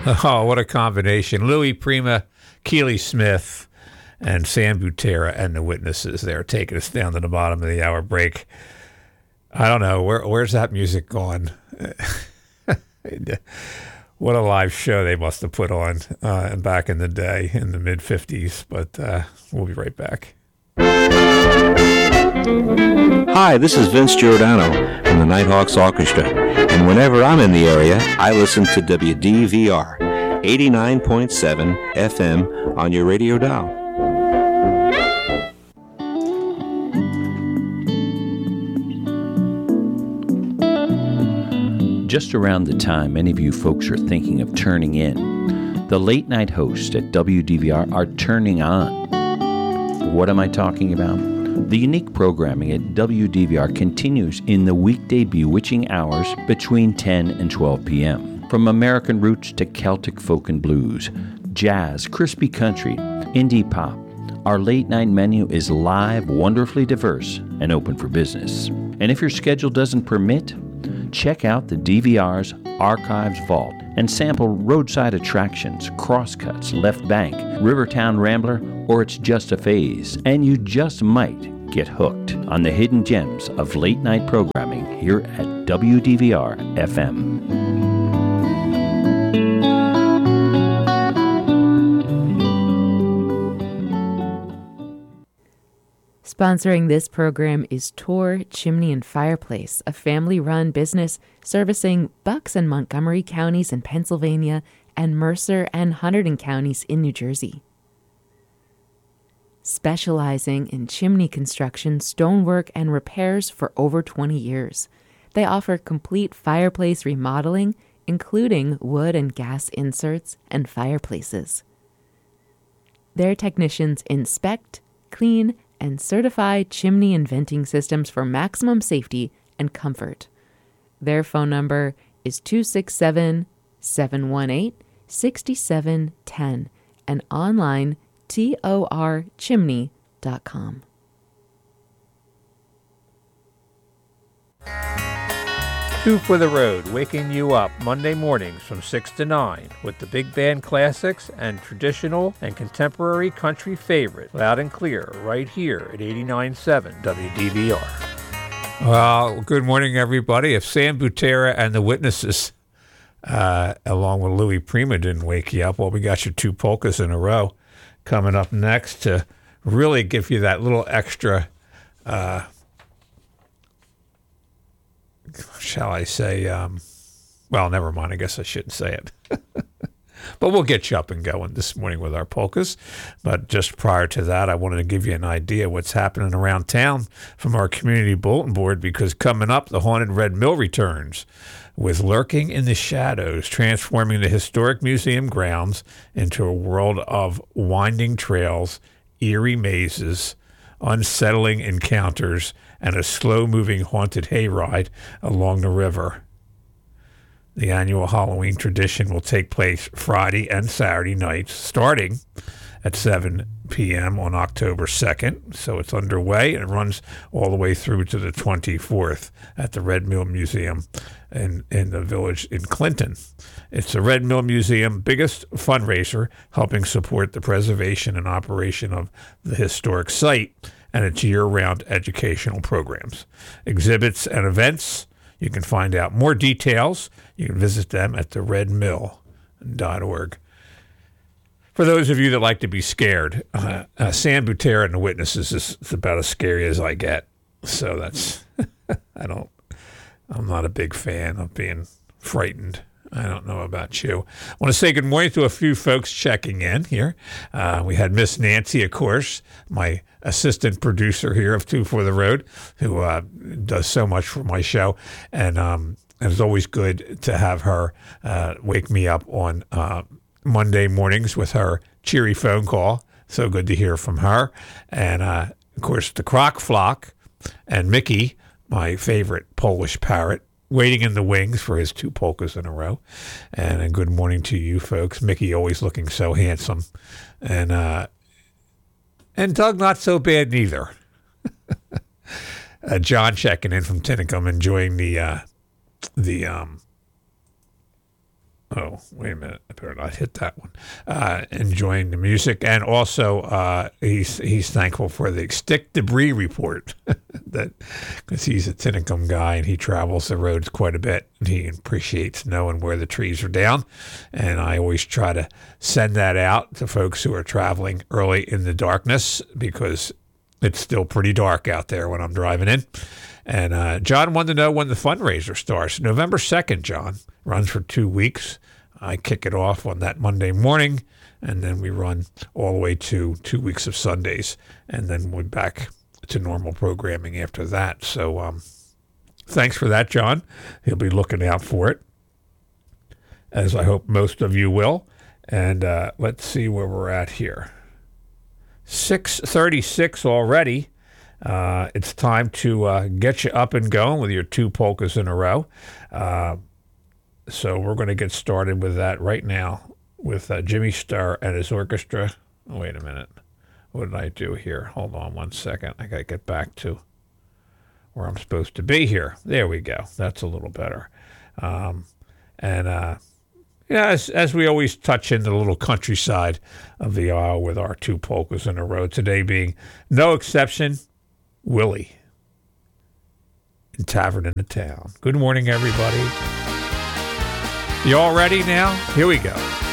Oh, what a combination. Louis Prima, Keely Smith, and Sam Butera and the Witnesses there taking us down to the bottom of the hour break. I don't know. Where's that music gone? What a live show they must have put on back in the day in the mid-'50s. But we'll be right back. Hi, this is Vince Giordano from the Nighthawks Orchestra, and whenever I'm in the area, I listen to WDVR 89.7 FM on your radio dial. Just around the time many of you folks are thinking of turning in, the late night hosts at WDVR are turning on. What am I talking about? The unique programming at WDVR continues in the weekday bewitching hours between 10 and 12 p.m. From American roots to Celtic folk and blues, jazz, crispy country, indie pop, our late night menu is live, wonderfully diverse, and open for business. And if your schedule doesn't permit, check out the DVR's Archives Vault and sample roadside attractions, Crosscuts, Left Bank, Rivertown Rambler, or It's Just a Phase, and you just might get hooked on the hidden gems of late night programming here at WDVR FM. Sponsoring this program is Tor Chimney and Fireplace, a family-run business servicing Bucks and Montgomery counties in Pennsylvania and Mercer and Hunterdon counties in New Jersey. Specializing in chimney construction, stonework, and repairs for over 20 years, they offer complete fireplace remodeling, including wood and gas inserts and fireplaces. Their technicians inspect, clean, and certify chimney and venting systems for maximum safety and comfort. Their phone number is 267-718-6710 and online torchimney.com. Two for the Road, waking you up Monday mornings from 6 to 9 with the big band classics and traditional and contemporary country favorite, loud and clear, right here at 89.7 WDVR. Well, good morning, everybody. If Sam Butera and the Witnesses, along with Louis Prima, didn't wake you up, well, we got your two polkas in a row coming up next to really give you that little extra shall I say, well, never mind. I guess I shouldn't say it. But we'll get you up and going this morning with our polkas. But just prior to that, I wanted to give you an idea of what's happening around town from our community bulletin board, because coming up, the Haunted Red Mill returns with Lurking in the Shadows, transforming the historic museum grounds into a world of winding trails, eerie mazes, unsettling encounters, and a slow-moving haunted hayride along the river. The annual Halloween tradition will take place Friday and Saturday nights, starting at 7 p.m. on October 2nd. So it's underway, and it runs all the way through to the 24th at the Red Mill Museum in the village in Clinton. It's the Red Mill Museum biggest fundraiser, helping support the preservation and operation of the historic site and its year-round educational programs, exhibits, and events. You can find out more details. You can visit them at theredmill.org. For those of you that like to be scared, Sam Butera and the Witnesses is about as scary as I get. So that's, I'm not a big fan of being frightened. I don't know about you. I want to say good morning to a few folks checking in here. We had Miss Nancy, of course, my assistant producer here of Two for the Road, who does so much for my show. And it's always good to have her wake me up on Monday mornings with her cheery phone call. So good to hear from her. And, of course, the Croc Flock and Mickey, my favorite Polish parrot, waiting in the wings for his two polkas in a row. And a good morning to you folks. Mickey always looking so handsome. And Doug not so bad neither. John checking in from Tinicum, enjoying the Oh, wait a minute. I better not hit that one. Enjoying the music. And also, he's thankful for the stick debris report because he's a Tinicum guy and he travels the roads quite a bit. And he appreciates knowing where the trees are down. And I always try to send that out to folks who are traveling early in the darkness because it's still pretty dark out there when I'm driving in. And John wanted to know when the fundraiser starts. November 2nd, John. Runs for 2 weeks. I kick it off on that Monday morning, and then we run all the way to 2 weeks of Sundays, and then we're back to normal programming after that. So thanks for that, John. He'll be looking out for it, as I hope most of you will. And let's see where we're at here. 6:36 already. It's time to get you up and going with your 2 polkas in a row. So we're going to get started with that right now with Jimmy Starr and his orchestra. Oh, wait a minute. What did I do here? Hold on 1 second. I got to get back to where I'm supposed to be here. There we go. That's a little better. As we always touch in the little countryside of the Isle with our 2 polkas in a row, today being no exception, Willie in Tavern in the Town. Good morning, everybody. You all ready now? Here we go.